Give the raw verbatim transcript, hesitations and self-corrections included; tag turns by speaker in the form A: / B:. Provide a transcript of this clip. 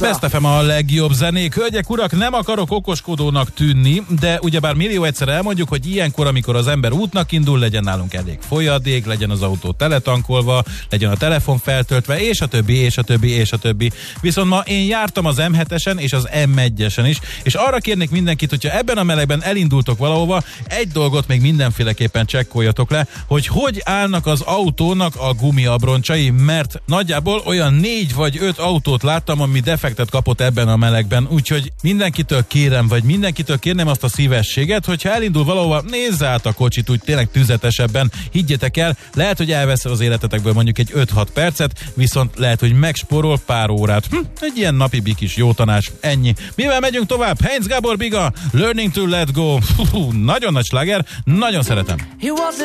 A: Best ef em a legjobb zenék. Hölgyek, urak, nem akarok okoskodónak tűnni, de ugyebár millió egyszer elmondjuk, hogy ilyenkor, amikor az ember útnak indul, legyen nálunk elég folyadék, legyen az autó teletankolva, legyen a telefon feltöltve, és a többi, és a többi, és a többi. Viszont ma én jártam az em hetesen és az em egyesen is, és arra kérnék mindenkit, hogyha ebben a melegben elindultok valahova, egy dolgot még mindenféleképpen csekkoljatok le, hogy hogy állnak az autónak a gumiabroncsai, mert nagyjából olyan négy vagy öt autót láttam, ami defektet kapott ebben a melegben, úgyhogy mindenkitől kérem, vagy mindenkitől kérném azt a szívességet, hogyha elindul valahova, nézze át a kocsit úgy tényleg tüzetesebben, higgyétek el, lehet, hogy elvesz az életetekből mondjuk egy öt-hat percet, viszont lehet, hogy megspórol pár órát. Hm, egy ilyen napi bikis jó tanács, ennyi. Mivel megyünk tovább? Heinz Gábor Biga, Learning to Let Go. Hú, nagyon nagy sláger, nagyon szeretem.